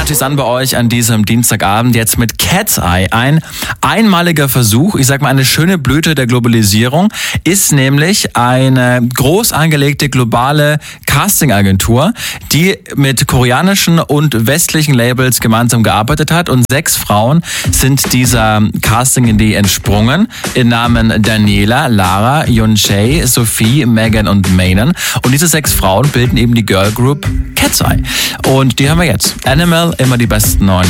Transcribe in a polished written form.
Party's an bei euch an diesem Dienstagabend jetzt mit Cat's Eye. Ein einmaliger Versuch, ich sag mal eine schöne Blüte der Globalisierung, ist nämlich eine groß angelegte globale Castingagentur, die mit koreanischen und westlichen Labels gemeinsam gearbeitet hat, und 6 Frauen sind dieser Casting-Idee entsprungen, in Namen Daniela, Lara, Yoon-Chae, Sophie, Megan und Manon, und diese 6 Frauen bilden eben die Girl Group Cat's Eye. Und die hören wir jetzt. Animal, immer die besten neuen